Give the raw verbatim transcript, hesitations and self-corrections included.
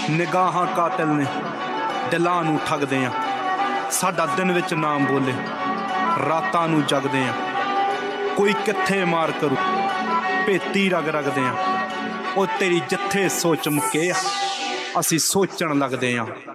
ਨਿਗਾਹਾਂ ਕਾਤਿਲ ਨੇ, ਦਿਲਾਂ ਨੂੰ ਠੱਗਦੇ ਆ। ਸਾਡਾ ਦਿਨ ਵਿੱਚ ਨਾਮ ਬੋਲੇ, ਰਾਤਾਂ ਨੂੰ ਜਗਦੇ ਆ। ਕੋਈ ਕਿੱਥੇ ਮਾਰ ਕਰੂ, ਭੇਤੀ ਰਗ ਰਗਦੇ ਆ। ਉਹ ਤੇਰੀ ਜਿੱਥੇ ਸੋਚ ਮੁੱਕੇ ਆ, ਅਸੀਂ ਸੋਚਣ ਲੱਗਦੇ ਆ।